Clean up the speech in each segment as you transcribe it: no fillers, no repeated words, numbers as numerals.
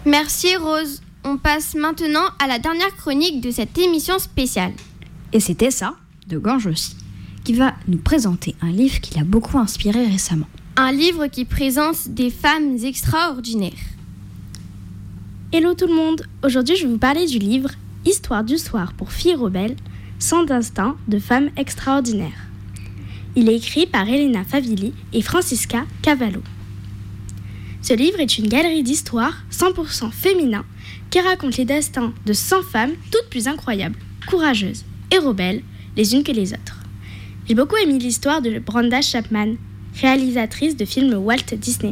Merci Rose. On passe maintenant à la dernière chronique de cette émission spéciale. Et c'est Tessa, de Ganges aussi, qui va nous présenter un livre qui l'a beaucoup inspiré récemment. Un livre qui présente des femmes extraordinaires. Hello tout le monde. Aujourd'hui, je vais vous parler du livre Histoire du soir pour filles rebelles, 100 instincts de femmes extraordinaires. Il est écrit par Elena Favilli et Francisca Cavallo. Ce livre est une galerie d'histoires 100% féminin qui raconte les destins de 100 femmes toutes plus incroyables, courageuses et rebelles les unes que les autres. J'ai beaucoup aimé l'histoire de Brenda Chapman, réalisatrice de films Walt Disney.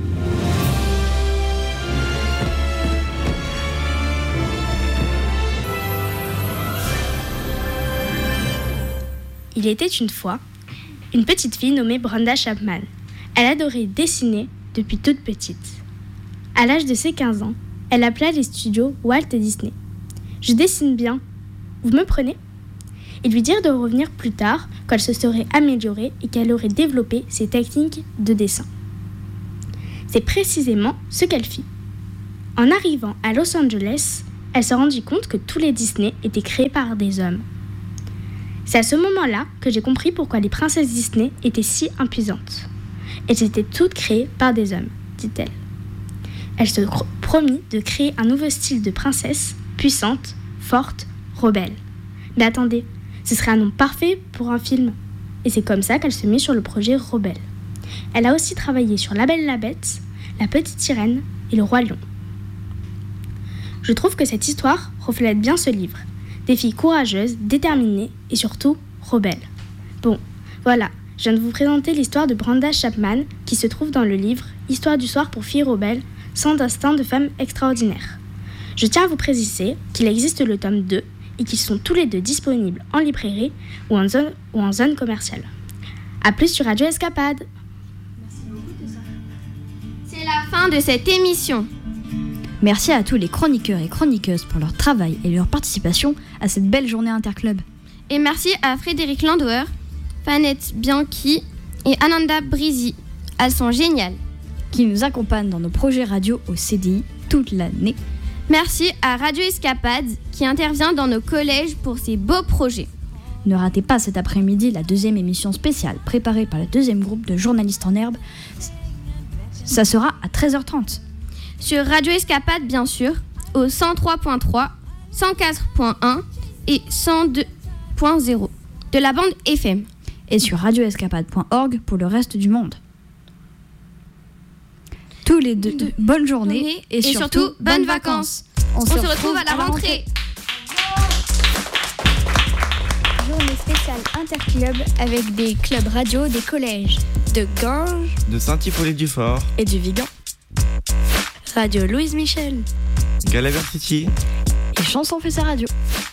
Il était une fois une petite fille nommée Brenda Chapman. Elle adorait dessiner depuis toute petite. À l'âge de ses 15 ans, elle appela les studios Walt Disney. « Je dessine bien, vous me prenez ?» Ils lui dirent de revenir plus tard quand elle se serait améliorée et qu'elle aurait développé ses techniques de dessin. C'est précisément ce qu'elle fit. En arrivant à Los Angeles, elle se rendit compte que tous les Disney étaient créés par des hommes. C'est à ce moment-là que j'ai compris pourquoi les princesses Disney étaient si impuissantes. Elles étaient toutes créées par des hommes, dit-elle. Elle se promit de créer un nouveau style de princesse, puissante, forte, rebelle. Mais attendez, ce serait un nom parfait pour un film. Et c'est comme ça qu'elle se mit sur le projet Rebelle. Elle a aussi travaillé sur La Belle et la Bête, La Petite Sirène et Le Roi Lion. Je trouve que cette histoire reflète bien ce livre. Des filles courageuses, déterminées et surtout rebelles. Bon, voilà, je viens de vous présenter l'histoire de Brenda Chapman qui se trouve dans le livre Histoire du soir pour filles rebelles, 100 instincts de femmes extraordinaires. Je tiens à vous préciser qu'il existe le tome 2 et qu'ils sont tous les deux disponibles en librairie ou en zone commerciale. A plus sur Radio Escapade. C'est la fin de cette émission. Merci à tous les chroniqueurs et chroniqueuses pour leur travail et leur participation à cette belle journée interclub. Et merci à Frédéric Landauer, Fanette Bianchi et Ananda Brisi. Elles sont géniales. Qui nous accompagnent dans nos projets radio au CDI toute l'année. Merci à Radio Escapade qui intervient dans nos collèges pour ces beaux projets. Ne ratez pas cet après-midi la deuxième émission spéciale préparée par le deuxième groupe de journalistes en herbe. Ça sera à 13h30. Sur Radio Escapade, bien sûr, au 103.3, 104.1 et 102.0 de la bande FM. Et sur radioescapade.org pour le reste du monde. Tous les deux, bonne journée et surtout bonnes vacances. On se retrouve à la rentrée. Journée spéciale interclub avec des clubs radio des collèges de Ganges, de Saint-Hippolyte-du-Fort et du Vigan. Radio Louise Michel, Galaver City et Chanson fait sa radio.